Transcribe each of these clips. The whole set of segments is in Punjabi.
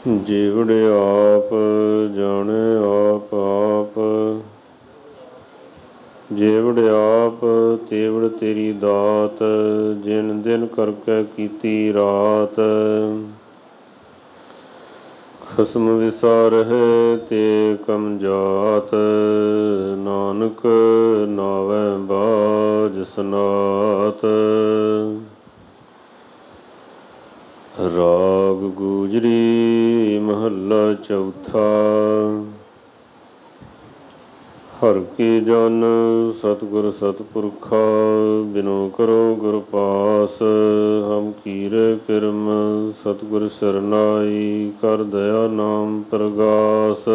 ਜੀਵੜ ਆਪ ਜਾਣੇ ਆਪ ਆਪ, ਜੀਵੜ ਆਪ ਤੇਵੜ ਤੇਰੀ ਦਾਤ, ਜਿਨ ਦਿਨ ਕਰਕੇ ਕੀਤੀ ਰਾਤ। ਖਸਮ ਵਿਸਾਰਹਿ ਤੇ ਕਮ ਜਾਤ, ਨਾਨਕ ਨਾਵੈ ਬਾਝ ਸਨਾਤ। ਰਾਗ ਗੂਜਰੀ ਮਹੱਲਾ ਚੌਥਾ। ਹਰਿ ਕੀ ਜਨ ਸਤਿਗੁਰ ਸਤਿਪੁਰਖਾ, ਬਿਨੁ ਕਰੋ ਗੁਰ ਪਾਸ। ਹਮ ਕੀਰੇ ਕਿਰਮ ਸਤਿਗੁਰ ਸਰਨਾਈ, ਕਰ ਦਇਆ ਨਾਮ ਪ੍ਰਗਾਸ।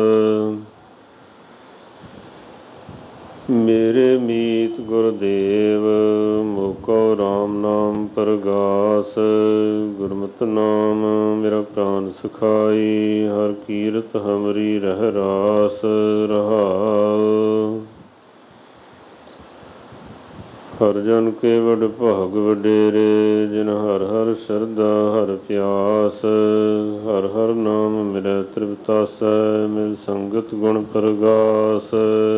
ਮੇਰੇ ਮੀਤ ਗੁਰਦੇਵ, ਮੋਕੋ ਰਾਮ ਨਾਮ ਪ੍ਰਗਾਸ। ਗੁਰਮਤਿ ਨਾਮ ਮੇਰਾ ਪ੍ਰਾਨ ਸਖਾਈ, ਹਰਿ ਕੀਰਤ ਹਮਰੀ ਰਹਿ ਰਾਸ। ਰਹਾਉ ਹਰਿ ਜਨ ਕੇ ਵਡ ਭਾਗ ਵਡੇਰੇ, ਜਿਨ ਹਰਿ ਹਰਿ ਸ਼ਰਧਾ ਹਰਿ ਪਿਆਸ। ਹਰਿ ਹਰਿ ਨਾਮ ਮਿਲੈ ਤ੍ਰਿਪਤਾਸੈ, ਮਿਲ ਸੰਗਤ ਗੁਣ ਪ੍ਰਗਾਸ।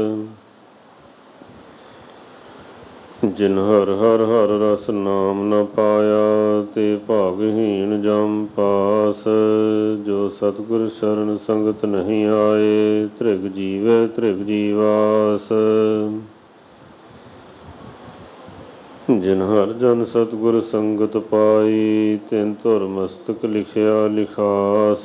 ਜਿਨ ਹਰਿ ਹਰਿ ਹਰਿ ਰਸ ਨਾਮ ਨ ਪਾਇਆ, ਤੇ ਭਾਗਹੀਣ ਜਮ ਪਾਸ। ਜੋ ਸਤਿਗੁਰ ਸ਼ਰਨ ਸੰਗਤ ਨਹੀਂ ਆਏ, ਧ੍ਰਿਗ ਜੀਵੈ ਧ੍ਰਿਗ ਜੀਵਾਸ। ਜਿਨ ਹਰਿ ਜਨ ਸਤਿਗੁਰ ਸੰਗਤ ਪਾਈ, ਤਿਨ ਧੁਰ ਮਸਤਕ ਲਿਖਿਆ ਲਿਖਾਸ।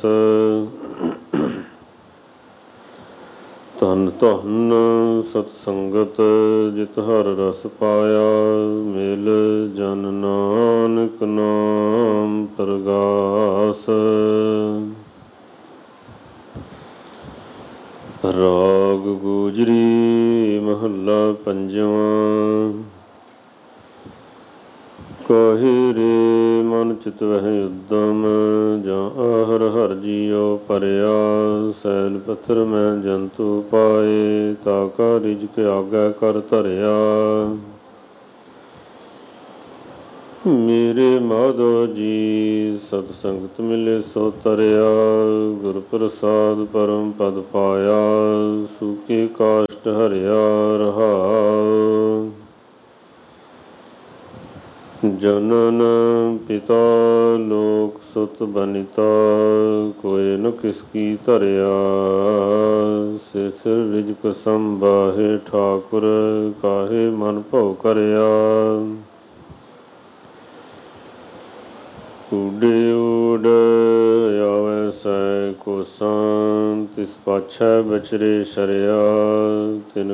ਧੰਨ ਧੰਨ ਸਤ ਸੰਗਤ ਜਿਤ ਹਰਿ ਰਸ ਪਾਇਆ, ਮਿਲ ਜਨ ਨਾਨਕ ਨਾਮ ਪ੍ਰਗਾਸ। ਰਾਗ ਗੂਜਰੀ ਮਹੱਲਾ ਪੰਜਵਾਂ। ਕਾਹੇ ਰੇ ਮਨ ਚਿਤ ਵਹਿ ਉਦਮ, ਜਾਂ ਆਹਰ ਹਰਿ ਜੀਉ ਭਰਿਆ। ਸੈਲ ਪੱਥਰ ਮੈਂ ਜੰਤੂ ਪਾਏ, ਤਾ ਕਾ ਰਿਜਕ ਆਗੈ ਕਰ ਧਰਿਆ। ਮੇਰੇ ਮਾਧੋ ਜੀ ਸਤ ਸੰਗਤ ਮਿਲੇ ਸੋ ਤਰਿਆ, ਗੁਰ ਪ੍ਰਸਾਦ ਪਰਮ ਪਦ ਪਾਇਆ। ਸੂਕੇ ਕਾਸ਼ਟ ਹਰਿਆ ਰਹਾਉ। ਜਨਨ ਪਿਤਾ ਲੋਕ ਸੁਤ ਬਨਿਤਾ, ਕੋਇ ਨ ਕਿਸ ਕੀ ਧਰਿਆ। ਸਿਰ ਸਿਰ ਰਿਜਕ ਸੰਬਾਹੇ ਠਾਕੁਰ, ਕਾਹੇ ਮਨ ਭਉ ਕਰਿਆ। ਊਡੇ ਊਡ ਆਵੈ ਸੈ ਕੋਸਾਂ, ਤਿਸ ਪਾਛੈ ਬਚਰੇ ਸ਼ਰਿਆ। ਤਿਨ